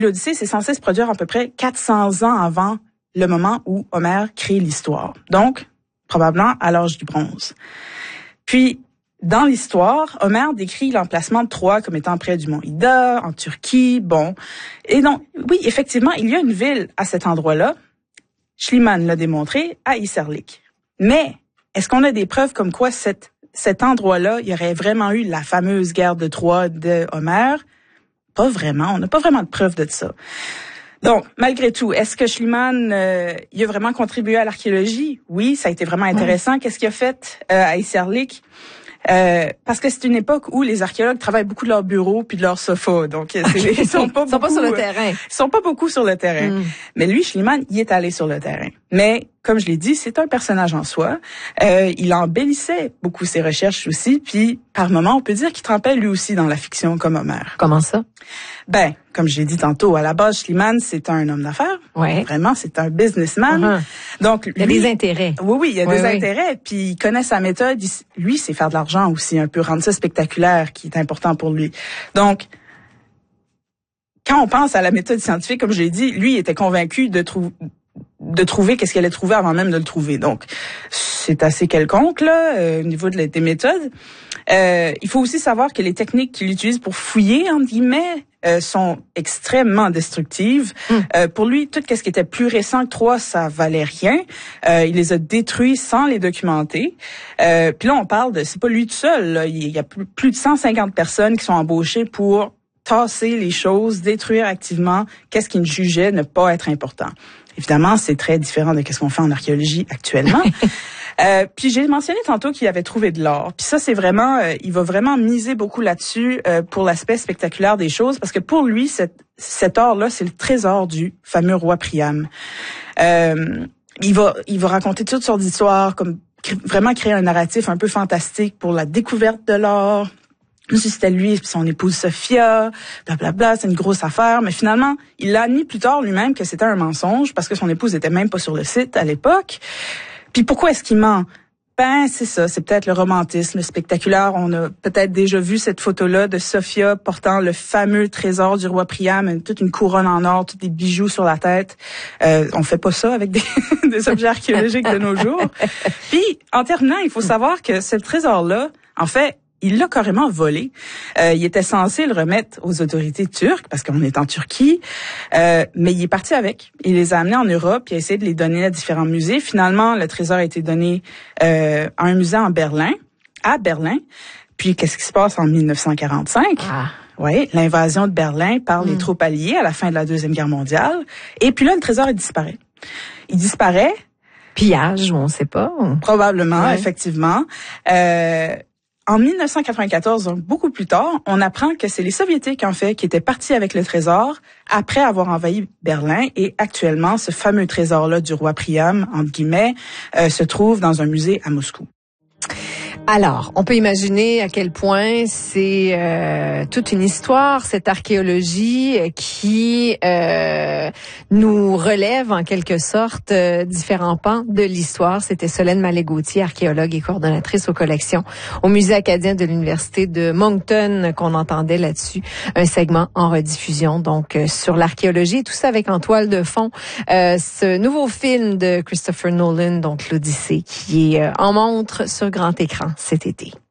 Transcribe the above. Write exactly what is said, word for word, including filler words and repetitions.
L'Odyssée, c'est censé se produire à peu près quatre cents ans avant le moment où Homère crée l'histoire. Donc, probablement à l'âge du bronze. Puis, dans l'histoire, Homère décrit l'emplacement de Troie comme étant près du mont Ida, en Turquie, bon. Et donc, oui, effectivement, il y a une ville à cet endroit-là. Schliemann l'a démontré, à Isserlik. Mais, est-ce qu'on a des preuves comme quoi cette, cet endroit-là, il y aurait vraiment eu la fameuse guerre de Troie de Homère? Pas vraiment. On n'a pas vraiment de preuves de ça. Donc, malgré tout, est-ce que Schliemann, euh, il a vraiment contribué à l'archéologie? Oui, ça a été vraiment intéressant. Ouais. Qu'est-ce qu'il a fait euh, à Isserlik? Euh, parce que c'est une époque où les archéologues travaillent beaucoup de leur bureau puis de leur sofa. Donc, okay. ils sont pas ils sont beaucoup, pas sur le terrain. Ils sont pas beaucoup sur le terrain. Mm. Mais lui, Schliemann, il est allé sur le terrain. Mais, comme je l'ai dit, c'est un personnage en soi. Euh, il embellissait beaucoup ses recherches aussi. Puis, par moments, on peut dire qu'il trempait lui aussi dans la fiction comme Homère. Comment ça? Ben, comme je l'ai dit tantôt, à la base, Schliemann, c'est un homme d'affaires. Ouais. Vraiment, c'est un businessman. Uh-huh. Donc, lui, il y a des intérêts. Oui, oui, il y a oui, des oui. intérêts. Puis, il connaît sa méthode. Il, lui, c'est faire de l'argent aussi, un peu rendre ça spectaculaire, qui est important pour lui. Donc, quand on pense à la méthode scientifique, comme je l'ai dit, lui, il était convaincu de trouver de trouver qu'est-ce qu'elle allait trouver avant même de le trouver. Donc, c'est assez quelconque, là, euh, au niveau de la, des méthodes. Euh, il faut aussi savoir que les techniques qu'il utilise pour fouiller, entre guillemets, euh, sont extrêmement destructives. Mm. Euh, pour lui, tout ce qui était plus récent que Troie, ça valait rien. Euh, il les a détruits sans les documenter. Euh, puis là, on parle de... C'est pas lui tout seul, là. Il y a plus, plus de cent cinquante personnes qui sont embauchées pour tasser les choses, détruire activement qu'est-ce qu'il jugeait ne pas être important. Évidemment, c'est très différent de ce qu'on fait en archéologie actuellement. euh, puis j'ai mentionné tantôt qu'il avait trouvé de l'or. Puis ça, c'est vraiment, euh, il va vraiment miser beaucoup là-dessus euh, pour l'aspect spectaculaire des choses, parce que pour lui, cet, cet or-là, c'est le trésor du fameux roi Priam. Euh, il va, il va raconter toutes sortes d'histoires, comme vraiment créer un narratif un peu fantastique pour la découverte de l'or. Si c'était lui et son épouse Sophia, blablabla, bla, bla, c'est une grosse affaire. Mais finalement, il l'a admis plus tard lui-même que c'était un mensonge parce que son épouse était même pas sur le site à l'époque. Puis pourquoi est-ce qu'il ment? Ben, c'est ça, c'est peut-être le romantisme spectaculaire. On a peut-être déjà vu cette photo-là de Sophia portant le fameux trésor du roi Priam, toute une couronne en or, tous des bijoux sur la tête. Euh, on fait pas ça avec des, des objets archéologiques de nos jours. Puis, en terminant, il faut savoir que ce trésor-là, en fait, il l'a carrément volé. Euh, il était censé le remettre aux autorités turques, parce qu'on est en Turquie, euh, mais il est parti avec. Il les a amenés en Europe, il a essayé de les donner à différents musées. Finalement, le trésor a été donné euh, à un musée en Berlin, à Berlin. Puis, qu'est-ce qui se passe en dix-neuf cent quarante-cinq? Ah. Oui, l'invasion de Berlin par les mmh. troupes alliées à la fin de la Deuxième Guerre mondiale. Et puis là, le trésor, il disparaît. Il disparaît. Pillage, on ne sait pas. Probablement, ouais. Effectivement. Euh... En dix-neuf cent quatre-vingt-quatorze, donc beaucoup plus tard, on apprend que c'est les Soviétiques, en fait, qui étaient partis avec le trésor après avoir envahi Berlin. Et actuellement, ce fameux trésor-là du roi Priam, entre guillemets, euh, se trouve dans un musée à Moscou. Alors, on peut imaginer à quel point c'est euh, toute une histoire, cette archéologie qui euh, nous relève en quelque sorte euh, différents pans de l'histoire. C'était Solène Mallet-Gauthier, archéologue et coordonnatrice aux collections au Musée acadien de l'Université de Moncton, qu'on entendait là-dessus, un segment en rediffusion donc euh, sur l'archéologie. Et tout ça avec en toile de fond euh, ce nouveau film de Christopher Nolan, donc l'Odyssée, qui est euh, en montre sur grand écran cet été.